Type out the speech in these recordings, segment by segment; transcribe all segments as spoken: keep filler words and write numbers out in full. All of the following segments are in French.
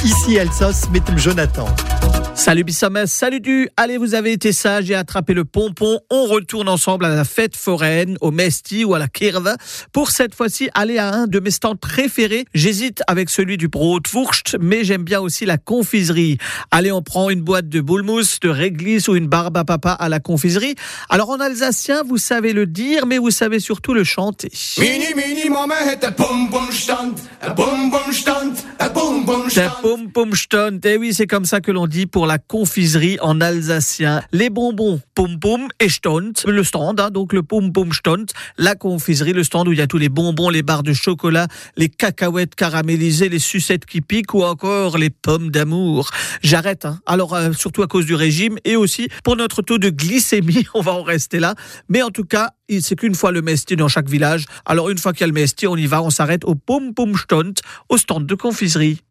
Ici Alsace, mit dem Jonathan. Salut Bissamès, salut du. Allez, vous avez été sage et attrapé le pompon. On retourne ensemble à la fête foraine, au Mesti ou à la Kirve. Pour cette fois-ci, aller à un de mes stands préférés. J'hésite avec celui du Brotwurst, mais j'aime bien aussi la confiserie. Allez, on prend une boîte de boulmousse, de réglisse ou une barbe à papa à la confiserie. Alors en alsacien, vous savez le dire, mais vous savez surtout le chanter. Mini, mini, Mama hat ein Bum-Bum-Stand, ein Bum-Bum-Stand, ein Bum-Bum-Stand. Un Pum-Pum-Stand. Eh oui, c'est comme ça que l'on dit pour la confiserie en alsacien. Les bonbons, Pum-Pum et Stand, le stand, hein, donc le Pum-Pum-Stand, la confiserie, le stand où il y a tous les bonbons, les barres de chocolat, les cacahuètes caramélisées, les sucettes qui piquent ou encore les pommes d'amour. J'arrête, hein. Alors euh, surtout à cause du régime et aussi pour notre taux de glycémie, on va en rester là. Mais en tout cas, c'est qu'une fois le Mesti dans chaque village. Alors une fois qu'il y a le Mesti, on y va, on s'arrête au Pum-Pum-Stand, au stand de confiserie.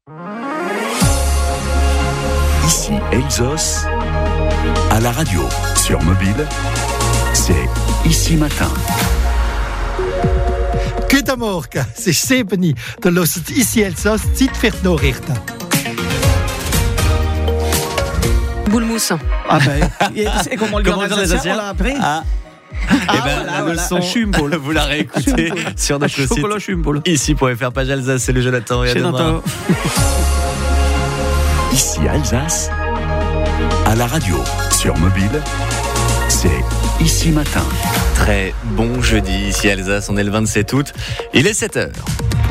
Ici Elsos, à la radio, sur mobile, c'est Ici Matin. Goedemorgen, het is Sebeni. Dan lost het Ici Alsace, Zeit für die Nachrichten. Boulmousse. Ah ben, et comment le Comment dire en dire les alsacien, Alsaciens on l'a appris. Ah. Ah, Eh ben, voilà, la voilà, leçon, un Schumbol. vous la réécoutez Schumbol. sur Un notre site chocolat Schumbol. ici point f r, page Alsace, c'est le Jonathan et à Chez demain. Nathan. Ici Alsace, à la radio, sur mobile, c'est Ici Matin. Très bon jeudi, ici Alsace, on est le vingt-sept août, il est sept heures.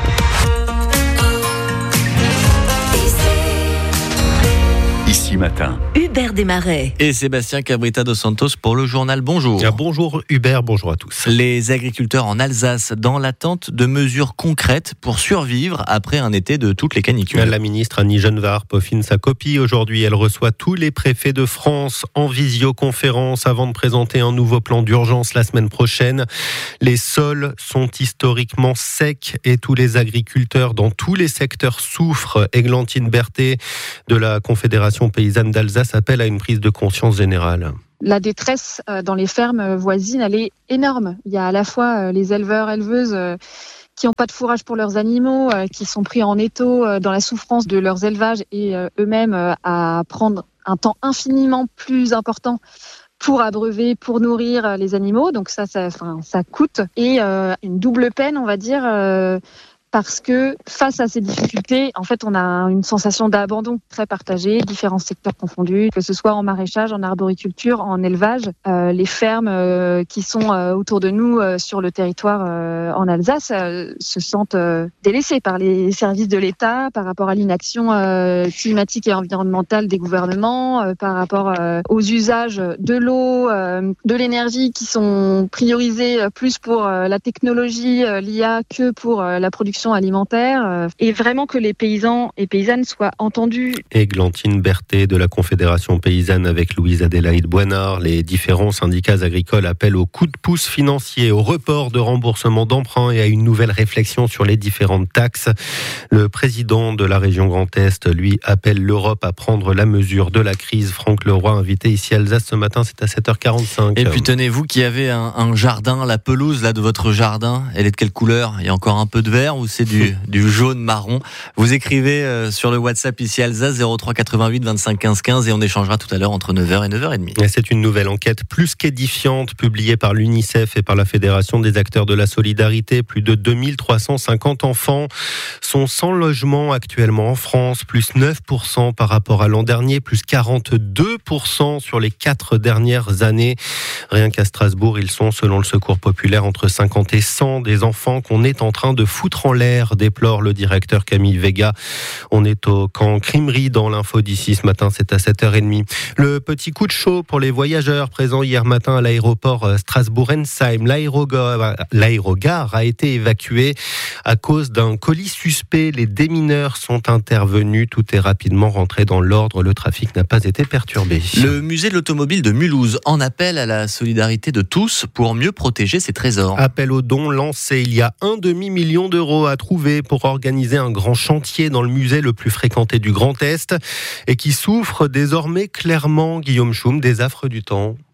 Ici Matin. Hubert Desmarais. Et Sébastien Cabrita dos Santos pour le journal. Bonjour. Ah, bonjour Hubert, bonjour à tous. Les agriculteurs en Alsace dans l'attente de mesures concrètes pour survivre après un été de toutes les canicules. La ministre Annie Genevard peaufine sa copie. Aujourd'hui, elle reçoit tous les préfets de France en visioconférence avant de présenter un nouveau plan d'urgence la semaine prochaine. Les sols sont historiquement secs et tous les agriculteurs dans tous les secteurs souffrent. Églantine Berthet de la Confédération paysanne d'Alsace appelle à une prise de conscience générale. La détresse dans les fermes voisines, elle est énorme. Il y a à la fois les éleveurs, éleveuses qui n'ont pas de fourrage pour leurs animaux, qui sont pris en étau dans la souffrance de leurs élevages et eux-mêmes à prendre un temps infiniment plus important pour abreuver, pour nourrir les animaux. Donc ça, ça, enfin, ça coûte. Et euh, une double peine, on va dire, euh, parce que face à ces difficultés, en fait, on a une sensation d'abandon très partagée, différents secteurs confondus, que ce soit en maraîchage, en arboriculture, en élevage. Euh, les fermes euh, qui sont euh, autour de nous euh, sur le territoire euh, en Alsace euh, se sentent euh, délaissées par les services de l'État, par rapport à l'inaction euh, climatique et environnementale des gouvernements, euh, par rapport euh, aux usages de l'eau, euh, de l'énergie qui sont priorisés plus pour euh, la technologie, euh, l'I A, que pour euh, la production alimentaire, euh, et vraiment que les paysans et paysannes soient entendus. Églantine Berthet de la Confédération paysanne avec Louise Adélaïde Boinard. Les différents syndicats agricoles appellent au coup de pouce financier, au report de remboursement d'emprunts et à une nouvelle réflexion sur les différentes taxes. Le président de la région Grand Est, lui, appelle l'Europe à prendre la mesure de la crise. Franck Leroy, invité ici à Alsace ce matin, c'est à sept heures quarante-cinq. Et puis tenez, vous qui avez un, un jardin, la pelouse là de votre jardin, elle est de quelle couleur ? Il y a encore un peu de vert ou c'est du, du jaune marron? Vous écrivez euh, sur le WhatsApp ici Alsace zéro trois quatre-vingt-huit vingt-cinq quinze quinze et on échangera tout à l'heure entre neuf heures et neuf heures trente. Et c'est une nouvelle enquête plus qu'édifiante publiée par l'UNICEF et par la Fédération des acteurs de la solidarité. Plus de deux mille trois cent cinquante enfants sont sans logement actuellement en France, plus neuf pour cent par rapport à l'an dernier, plus quarante-deux pour cent sur les quatre dernières années. Rien qu'à Strasbourg, ils sont, selon le Secours populaire, entre cinquante et cent des enfants qu'on est en train de foutre en l'air, déplore le directeur Camille Vega. On est au camp Crimery dans l'info d'ici ce matin, c'est à sept heures trente. Le petit coup de chaud pour les voyageurs présents hier matin à l'aéroport Strasbourg-Ensheim. L'aérogare, l'aérogare a été évacué à cause d'un colis suspect. Les démineurs sont intervenus. Tout est rapidement rentré dans l'ordre. Le trafic n'a pas été perturbé. Le musée de l'automobile de Mulhouse en appelle à la solidarité de tous pour mieux protéger ses trésors. Appel aux dons lancé. Il y a un demi-million d'euros à trouver pour organiser un grand chantier dans le musée le plus fréquenté du Grand Est et qui souffre désormais clairement, Guillaume Schum, des affres du temps.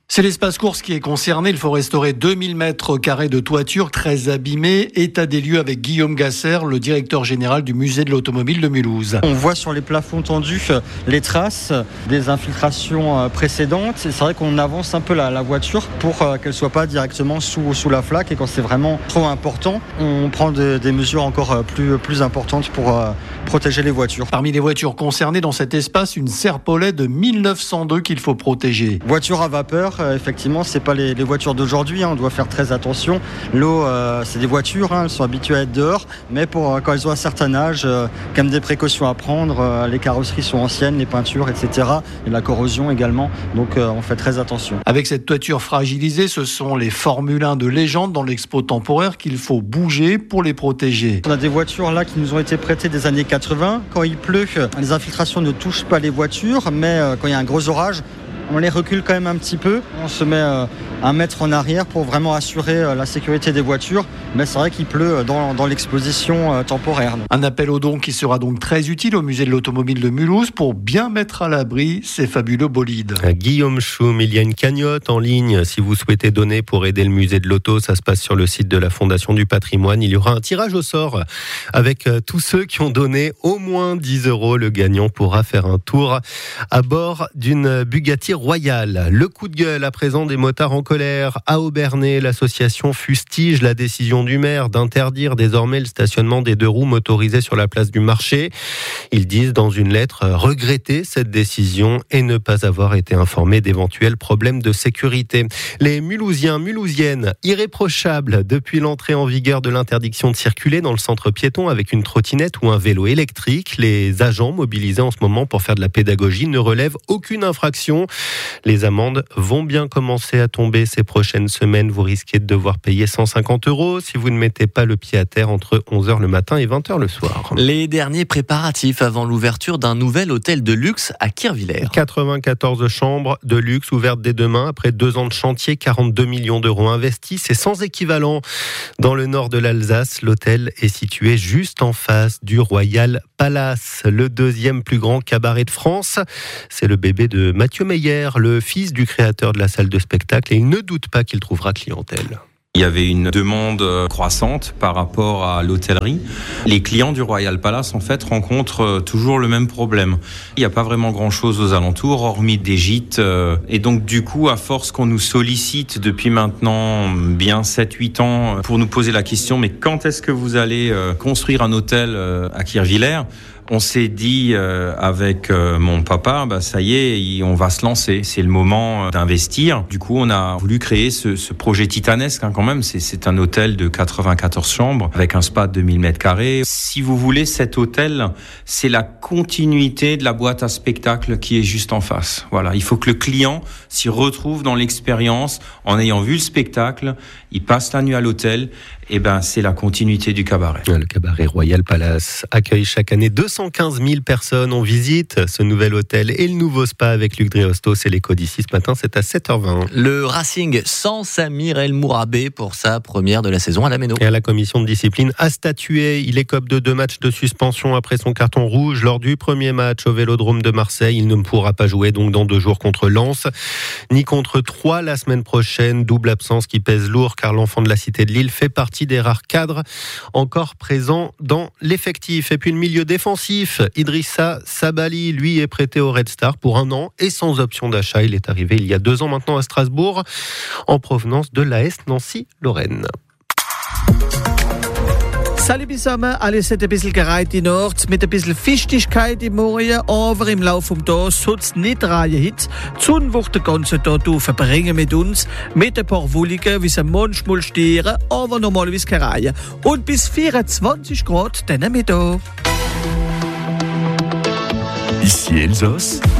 C'est l'espace course qui est concerné. Il faut restaurer deux mille mètres carrés de toiture très abîmée. État des lieux avec Guillaume Gasser, le directeur général du musée de l'automobile de Mulhouse. On voit sur les plafonds tendus les traces des infiltrations précédentes. C'est vrai qu'on avance un peu la, la voiture pour qu'elle ne soit pas directement sous, sous la flaque. Et quand c'est vraiment trop important, on prend de, des mesures encore plus, plus importantes pour euh, protéger les voitures. Parmi les voitures concernées dans cet espace, une Serpollet de mille neuf cent deux qu'il faut protéger. Voiture à vapeur. Effectivement, c'est pas les, les voitures d'aujourd'hui, hein, on doit faire très attention. L'eau, euh, c'est des voitures, hein, elles sont habituées à être dehors, mais pour, quand elles ont un certain âge, euh, quand même des précautions à prendre. Euh, les carrosseries sont anciennes, les peintures, et cetera. Et la corrosion également, donc euh, on fait très attention. Avec cette toiture fragilisée, ce sont les Formule un de légende dans l'expo temporaire qu'il faut bouger pour les protéger. On a des voitures là qui nous ont été prêtées des années quatre-vingts. Quand il pleut, les infiltrations ne touchent pas les voitures, mais euh, quand il y a un gros orage, on les recule quand même un petit peu. On se met euh, un mètre en arrière pour vraiment assurer euh, la sécurité des voitures. Mais c'est vrai qu'il pleut dans, dans l'exposition euh, temporaire. Un appel aux dons qui sera donc très utile au musée de l'automobile de Mulhouse pour bien mettre à l'abri ces fabuleux bolides. Guillaume Choum, il y a une cagnotte en ligne. Si vous souhaitez donner pour aider le musée de l'auto, ça se passe sur le site de la Fondation du Patrimoine. Il y aura un tirage au sort avec euh, tous ceux qui ont donné au moins dix euros. Le gagnant pourra faire un tour à bord d'une Bugatti Royale. Le coup de gueule à présent des motards en colère. À Aubernais, l'association fustige la décision du maire d'interdire désormais le stationnement des deux roues motorisées sur la place du marché. Ils disent dans une lettre regretter cette décision et ne pas avoir été informés d'éventuels problèmes de sécurité. Les Mulhousiens, Mulhousiennes, irréprochables depuis l'entrée en vigueur de l'interdiction de circuler dans le centre piéton avec une trottinette ou un vélo électrique. Les agents mobilisés en ce moment pour faire de la pédagogie ne relèvent aucune infraction. Les amendes vont bien commencer à tomber ces prochaines semaines. Vous risquez de devoir payer cent cinquante euros si vous ne mettez pas le pied à terre entre onze heures le matin et vingt heures le soir. Les derniers préparatifs avant l'ouverture d'un nouvel hôtel de luxe à Kirchwiller. quatre-vingt-quatorze chambres de luxe ouvertes dès demain après deux ans de chantier, quarante-deux millions d'euros investis. C'est sans équivalent. Dans le nord de l'Alsace, l'hôtel est situé juste en face du Royal Palace, le deuxième plus grand cabaret de France. C'est le bébé de Mathieu Meyer, le fils du créateur de la salle de spectacle, et il ne doute pas qu'il trouvera clientèle. Il y avait une demande croissante par rapport à l'hôtellerie. Les clients du Royal Palace, en fait, rencontrent toujours le même problème. Il n'y a pas vraiment grand-chose aux alentours, hormis des gîtes. Et donc, du coup, à force qu'on nous sollicite depuis maintenant bien sept huit ans pour nous poser la question, mais quand est-ce que vous allez construire un hôtel à Kirchwiller ? On s'est dit euh, avec euh, mon papa, bah ça y est, on va se lancer. C'est le moment d'investir. Du coup, on a voulu créer ce, ce projet titanesque hein, quand même. C'est, c'est un hôtel de quatre-vingt-quatorze chambres avec un spa de deux mille mètres carrés. Si vous voulez, cet hôtel, c'est la continuité de la boîte à spectacle qui est juste en face. Voilà, il faut que le client s'y retrouve dans l'expérience en ayant vu le spectacle. Il passe la nuit à l'hôtel. Et ben, c'est la continuité du cabaret. Le cabaret Royal Palace accueille chaque année deux cent quinze mille personnes. On visite ce nouvel hôtel et le nouveau spa avec Luc Dréostos et l'écho d'ici ce matin, c'est à sept heures vingt. Le Racing sans Samir El Mourabé pour sa première de la saison à la Méno. Et à la commission de discipline a statué. Il écope de deux matchs de suspension après son carton rouge lors du premier match au Vélodrome de Marseille. Il ne pourra pas jouer donc dans deux jours contre Lens, ni contre Troyes la semaine prochaine. Double absence qui pèse lourd car l'enfant de la Cité de Lille fait partie des rares cadres encore présents dans l'effectif. Et puis le milieu défensif, Idrissa Sabali, lui est prêté au Red Star pour un an et sans option d'achat. Il est arrivé il y a deux ans maintenant à Strasbourg en provenance de l'A S Nancy-Lorraine. Salut zusammen, alles hat ein bisschen gereiht in Ort, mit ein bisschen Fichtigkeit im Morgen, aber im Laufe des Tages soll es nicht reihen heute. Die Sonne wird den ganzen Tag verbringen mit uns, mit ein paar Wolken, wie sie manchmal stieren, aber normalerweise keine Reihe. Und bis vierundzwanzig Grad dann Mittag. Ici Elsos.